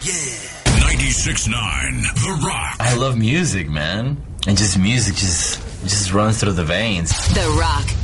Yeah. 96.9 The Rock. I love music, man. And just music just runs through the veins. The Rock,